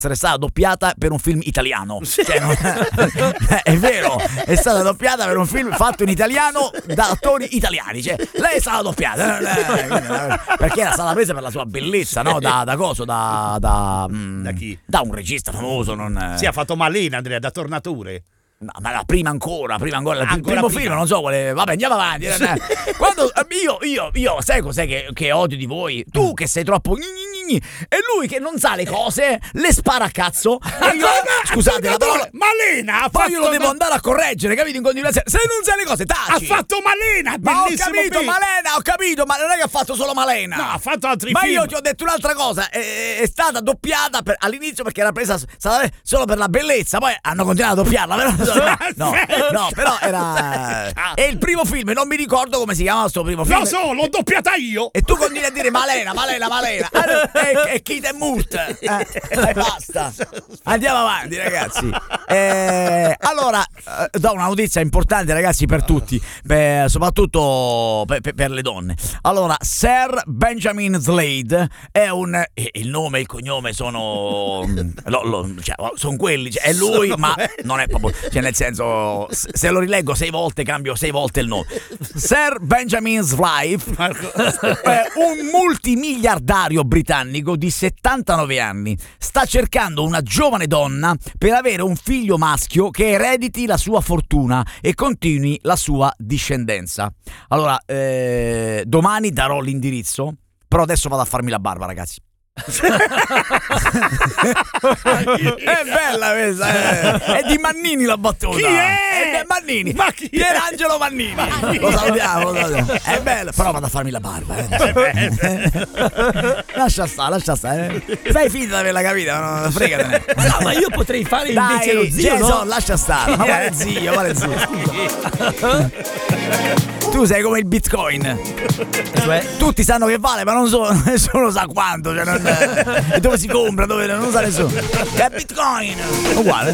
essere stata doppiata per un film italiano. Cioè, è vero, è stata doppiata per un film fatto in italiano da attori italiani. Cioè, lei è stata doppiata perché era stata presa per la sua bellezza, no? Da coso, da chi? Da un regista famoso. Sì, ha fatto Malena, Andrea, da Tornature. No, ma prima ancora il Ancora primo prima. film, non so quale. Vabbè, andiamo avanti. Quando io sai cos'è che odio di voi? Tu che sei troppo e lui che non sa le cose, le spara a cazzo. E io, scusate la parola, Malena ha poi fatto io lo devo andare a correggere, capito? In continuazione. Se non sai le cose, taci. Ha fatto Malena, Ma ho bellissimo capito, film. Malena, ho capito, ma non è che ha fatto solo Malena. No, ha fatto altri ma film. io ti ho detto un'altra cosa, è stata doppiata all'inizio perché era presa solo per la bellezza, poi hanno continuato a doppiarla, però no, però era è il primo film, non mi ricordo come si chiamava sto primo film. Lo so, l'ho doppiata io. E tu continui a dire Malena. E Kid e Murt. E basta. Andiamo avanti, ragazzi. Allora, do una notizia importante, ragazzi, per tutti, soprattutto per le donne. Allora, Sir Benjamin Slade è il nome e il cognome sono sono quelli, cioè, è lui, ma non è proprio, cioè, nel senso, se lo rileggo 6 volte cambio 6 volte il nome. Sir Benjamin Slade è un multimiliardario britannico di 79 anni. Sta cercando una giovane donna per avere un figlio maschio che erediti la sua fortuna e continui la sua discendenza. Allora, domani darò l'indirizzo, però adesso vado a farmi la barba, ragazzi. È bella questa, è di Mannini la battuta. Chi è? È Mannini. Ma chi è? Pierangelo Mannini. Lo salutiamo. È bello, però vado a farmi la barba. Lascia stare. Fai finta di averla capita, non fregatene. No, ma io potrei fare invece lo zio, no? Lascia stare. Ma quale zio? Tu sei come il Bitcoin. Cioè? Tutti sanno che vale, ma nessuno sa quanto, cioè e dove si compra, dove non sa nessuno. È Bitcoin. Uguale.